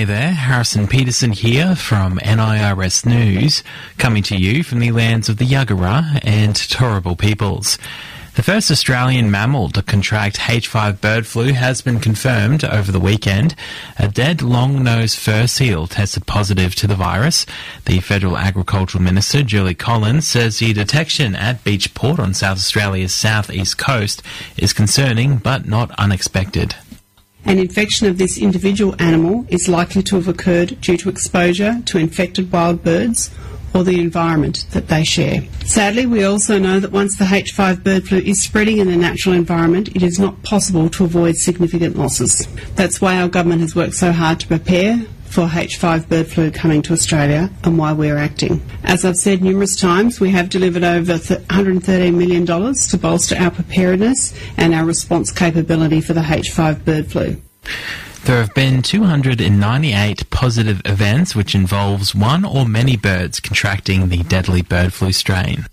Hey there, Harrison Peterson here from NIRS News, coming to you from the lands of the Yagara and Turrbal peoples. The first Australian mammal to contract H5 bird flu has been confirmed over the weekend. A dead long-nosed fur seal tested positive to the virus. The Federal Agricultural Minister, Julie Collins, says the detection at Beach Port on South Australia's southeast coast is concerning but not unexpected. An infection of this individual animal is likely to have occurred due to exposure to infected wild birds or the environment that they share. Sadly, we also know that once the H5 bird flu is spreading in the natural environment, it is not possible to avoid significant losses. That's why our government has worked so hard to prepare for H5 bird flu coming to Australia and why we're acting. As I've said numerous times, we have delivered over $113 million to bolster our preparedness and our response capability for the H5 bird flu. There have been 298 positive events which involves one or many birds contracting the deadly bird flu strain.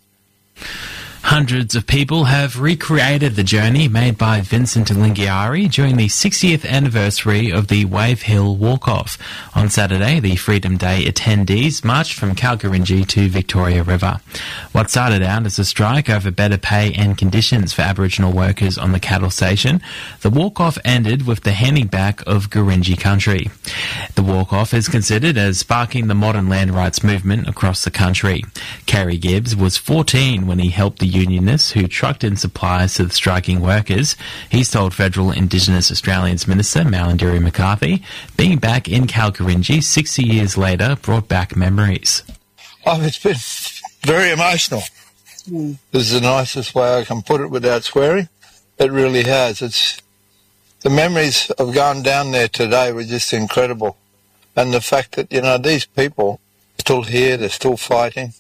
Hundreds of people have recreated the journey made by Vincent Lingiari during the 60th anniversary of the Wave Hill Walk-Off. On Saturday, the Freedom Day attendees marched from Kalkarindji to Victoria River. What started out as a strike over better pay and conditions for Aboriginal workers on the cattle station, the walk-off ended with the handing back of Gurindji country. The walk-off is considered as sparking the modern land rights movement across the country. Kerry Gibbs was 14 when he helped the unionists who trucked in supplies to the striking workers. He's told Federal Indigenous Australians Minister Malarndirri McCarthy being back in Kalkarindji 60 years later brought back memories. Oh, it's been very emotional. This is the nicest way I can put it without swearing. It really has. The memories of going down there today were just incredible. And the fact that, these people are still here, they're still fighting.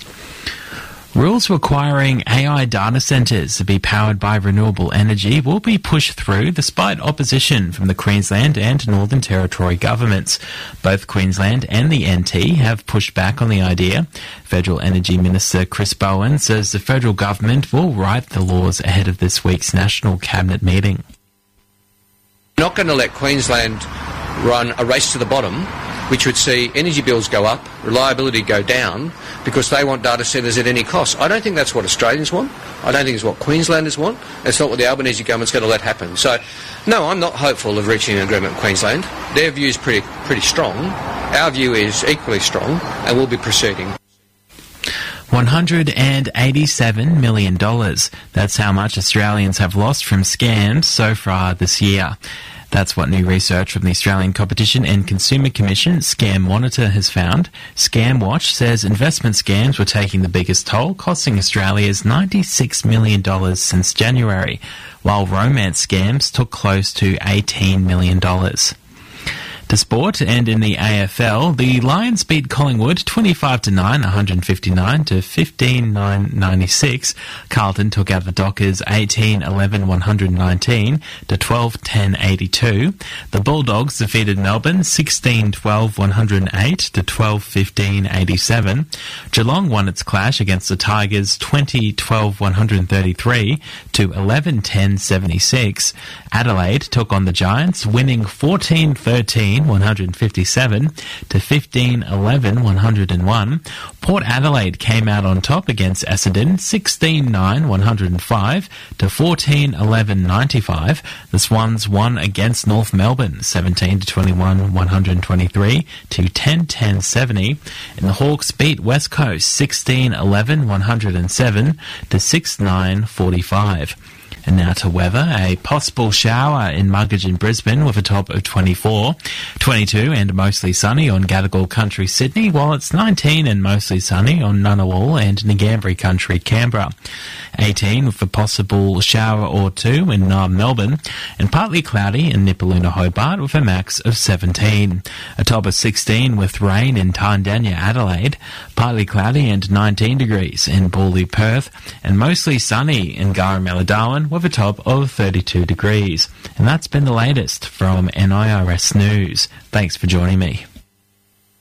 Rules requiring AI data centres to be powered by renewable energy will be pushed through despite opposition from the Queensland and Northern Territory governments. Both Queensland and the NT have pushed back on the idea. Federal Energy Minister Chris Bowen says the federal government will write the laws ahead of this week's National Cabinet meeting. We're not going to let Queensland run a race to the bottom, which would see energy bills go up, reliability go down, because they want data centres at any cost. I don't think that's what Australians want. I don't think it's what Queenslanders want. It's not what the Albanese government's going to let happen. So, no, I'm not hopeful of reaching an agreement with Queensland. Their view is pretty strong. Our view is equally strong, and we'll be proceeding. $187 million. That's how much Australians have lost from scams so far this year. That's what new research from the Australian Competition and Consumer Commission, Scam Monitor, has found. Scamwatch says investment scams were taking the biggest toll, costing Australians $96 million since January, while romance scams took close to $18 million. To sport, and in the AFL, the Lions beat Collingwood 25-9, 159 to 15-9, 96. Carlton took out the Dockers 18-11, 119 to 12-10, 82. The Bulldogs defeated Melbourne 16-12, 108 to 12-15, 87. Geelong won its clash against the Tigers 20-12, 133 to 11-10, 76. Adelaide took on the Giants, winning 14-13, 157 to 15-11, 101. Port Adelaide came out on top against Essendon 16-9, 105 to 14-11, 95. The Swans won against North Melbourne 17-21, 123 to 10-10, 70. And the Hawks beat West Coast 16-11, 107 to 6-9, 45. And now to weather. A possible shower in Muggeridge in Brisbane with a top of 24. 22 and mostly sunny on Gadigal Country, Sydney, while it's 19 and mostly sunny on Ngunnawal and Ngambri Country, Canberra. 18 with a possible shower or two in Melbourne, and partly cloudy in Nipaluna, Hobart with a max of 17. A top of 16 with rain in Tarndanya, Adelaide, partly cloudy and 19 degrees in Bawley, Perth, and mostly sunny in Garamella, Darwin with a top of 32 degrees. And that's been the latest from NIRS News. Thanks for joining me.